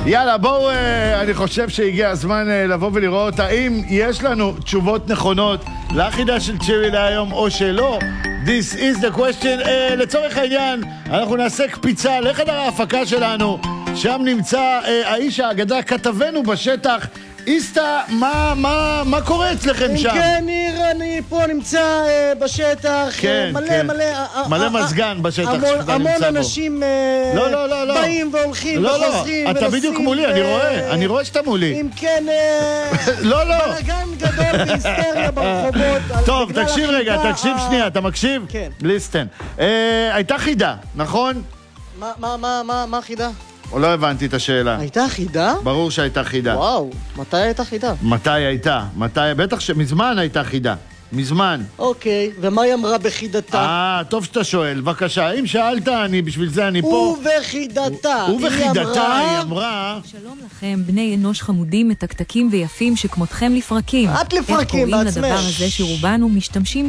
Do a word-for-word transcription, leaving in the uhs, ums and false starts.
יאללה, בואו, אני חושב שהגיע הזמן לבוא ולראות האם יש לנו תשובות נכונות לחידה של צ'ירי להיום או שלא. This is the question. uh, לצורך העניין, אנחנו נעשה קפיצה לחדר ההפקה שלנו, שם נמצא uh, האיש האגדה, כתבנו בשטח. איסטה, מה, מה, מה קורה אצלכם שם? כן, ניר, אני פה נמצא uh, בשטח, כן, uh, מלא, כן. מלא, מלא uh, מזגן בשטח המון, שאתה המון נמצא בו. אנשים uh, לא, לא, לא, לא. באים והולכים לא, וחוזרים לא, אתה בדיוק מולי, אני רואה, אני רואה שאתה מולי. אם כן, uh, לא, לא. בלגן גדול והיסטריה ברחובות. טוב, תקשיב רגע, החידה, תקשיב uh, שנייה, אתה מקשיב? כן. ליסטן. Uh, הייתה חידה, נכון? מה, מה, מה, מה, מה החידה? או לא הבנתי את השאלה. הייתה חידה? ברור שהייתה חידה. וואו, מתי הייתה חידה? מתי הייתה? מתי? בטח שמזמן הייתה חידה. מזמן. אוקיי, ומה היא אמרה בחידתה? אה, טוב שאתה שואל. בבקשה, אם שאלת, אני, בשביל זה אני פה. ובחידתה. ובחידתה היא אמרה... שלום לכם, בני אנוש חמודים, מתקתקים ויפים שכמותכם לפרקים. את לפרקים איך קוראים בעצמך. לדבר הזה שרובנו משתמשים